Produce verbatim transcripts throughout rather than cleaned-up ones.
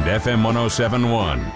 and F M one oh seven point one.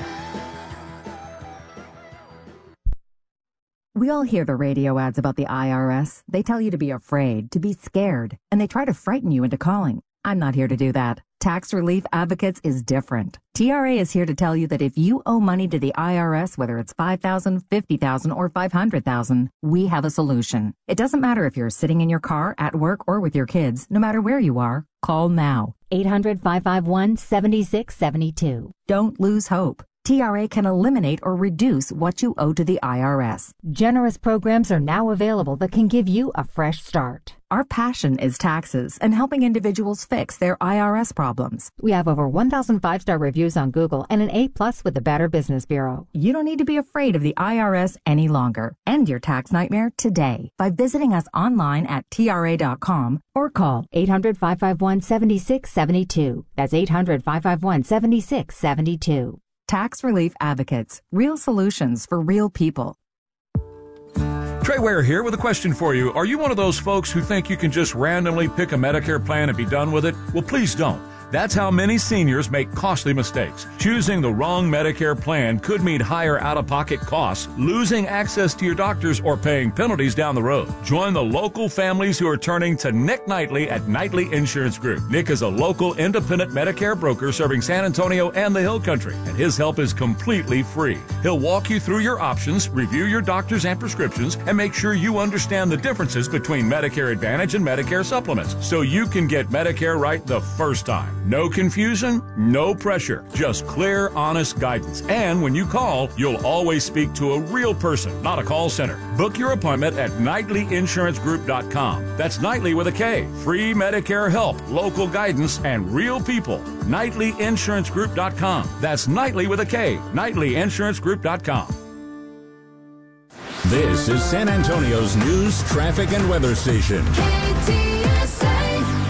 We all hear the radio ads about the I R S. They tell you to be afraid, to be scared, and they try to frighten you into calling. I'm not here to do that. Tax Relief Advocates is different. T R A is here to tell you that if you owe money to the I R S, whether it's five thousand dollars, fifty thousand dollars, or five hundred thousand dollars, we have a solution. It doesn't matter if you're sitting in your car, at work, or with your kids. No matter where you are, call now. eight hundred, five five one, seven six seven two. Don't lose hope. T R A can eliminate or reduce what you owe to the I R S. Generous programs are now available that can give you a fresh start. Our passion is taxes and helping individuals fix their I R S problems. We have over one thousand five-star reviews on Google and an A plus with the Better Business Bureau. You don't need to be afraid of the I R S any longer. End your tax nightmare today by visiting us online at T R A dot com or call eight hundred, five five one, seven six seven two. That's eight hundred, five five one, seven six seven two. Tax Relief Advocates. Real solutions for real people. Trey Ware here with a question for you. Are you one of those folks who think you can just randomly pick a Medicare plan and be done with it? Well, please don't. That's how many seniors make costly mistakes. Choosing the wrong Medicare plan could mean higher out-of-pocket costs, losing access to your doctors, or paying penalties down the road. Join the local families who are turning to Nick Knightley at Knightley Insurance Group. Nick is a local independent Medicare broker serving San Antonio and the Hill Country, and his help is completely free. He'll walk you through your options, review your doctors and prescriptions, and make sure you understand the differences between Medicare Advantage and Medicare supplements, so you can get Medicare right the first time. No confusion, no pressure, just clear, honest guidance. And when you call, you'll always speak to a real person, not a call center. Book your appointment at Knightley Insurance Group dot com. That's Knightley with a K. Free Medicare help, local guidance, and real people. Knightley Insurance Group dot com. That's Knightley with a K. Knightley Insurance Group dot com. This is San Antonio's news, traffic, and weather station. K T S A.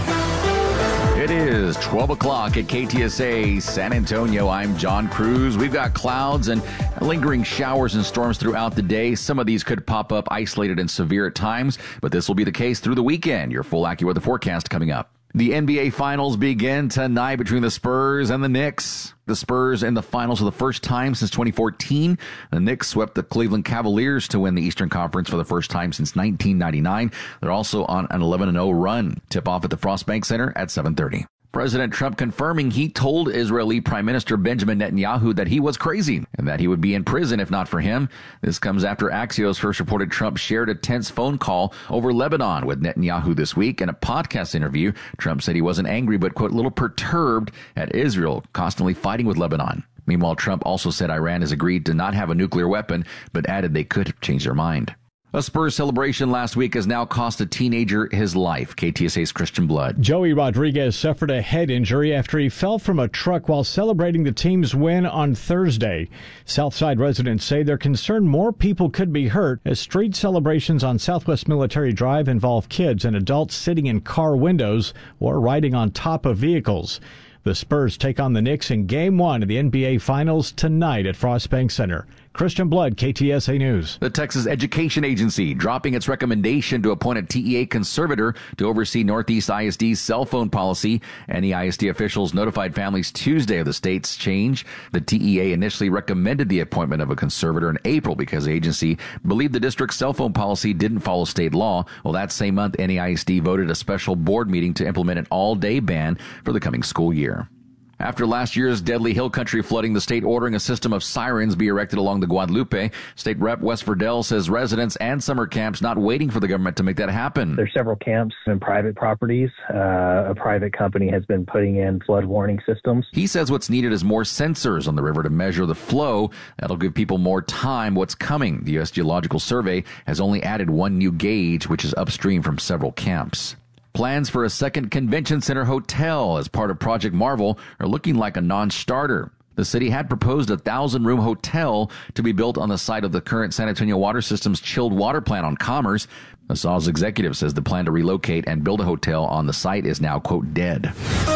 It is twelve o'clock at K T S A San Antonio. I'm John Cruz. We've got clouds and lingering showers and storms throughout the day. Some of these could pop up isolated and severe at times, but this will be the case through the weekend. Your full AccuWeather forecast coming up. The N B A Finals begin tonight between the Spurs and the Knicks. The Spurs in the finals for the first time since twenty fourteen. The Knicks swept the Cleveland Cavaliers to win the Eastern Conference for the first time since nineteen ninety-nine. They're also on an eleven and oh run. Tip off at the Frost Bank Center at seven thirty. President Trump confirming he told Israeli Prime Minister Benjamin Netanyahu that he was crazy and that he would be in prison if not for him. This comes after Axios first reported Trump shared a tense phone call over Lebanon with Netanyahu this week. In a podcast interview, Trump said he wasn't angry but, quote, little perturbed at Israel constantly fighting with Lebanon. Meanwhile, Trump also said Iran has agreed to not have a nuclear weapon, but added they could change their mind. A Spurs celebration last week has now cost a teenager his life. K T S A's Christian Blood. Joey Rodriguez suffered a head injury after he fell from a truck while celebrating the team's win on Thursday. Southside residents say they're concerned more people could be hurt as street celebrations on Southwest Military Drive involve kids and adults sitting in car windows or riding on top of vehicles. The Spurs take on the Knicks in Game one of the N B A Finals tonight at Frost Bank Center. Christian Blood, K T S A News. The Texas Education Agency dropping its recommendation to appoint a T E A conservator to oversee Northeast I S D's cell phone policy. N E I S D officials notified families Tuesday of the state's change. The T E A initially recommended the appointment of a conservator in April because the agency believed the district's cell phone policy didn't follow state law. Well, that same month, N E I S D voted a special board meeting to implement an all-day ban for the coming school year. After last year's deadly hill country flooding, the state ordering a system of sirens be erected along the Guadalupe. State Rep Wes Verdell says residents and summer camps not waiting for the government to make that happen. There's several camps and private properties. Uh, a private company has been putting in flood warning systems. He says what's needed is more sensors on the river to measure the flow. That'll give people more time what's coming. The U S Geological Survey has only added one new gauge, which is upstream from several camps. Plans for a second convention center hotel as part of Project Marvel are looking like a non-starter. The city had proposed a thousand-room hotel to be built on the site of the current San Antonio Water System's chilled water plant on Commerce. The S A W's executive says the plan to relocate and build a hotel on the site is now, quote, dead.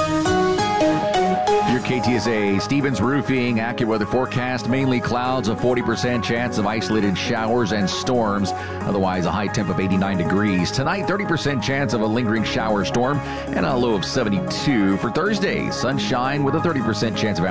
Your K T S A Stevens Roofing AccuWeather forecast, mainly clouds, a forty percent chance of isolated showers and storms. Otherwise, a high temp of eighty-nine degrees. Tonight, thirty percent chance of a lingering shower storm and a low of seventy-two. For Thursday, sunshine with a thirty percent chance of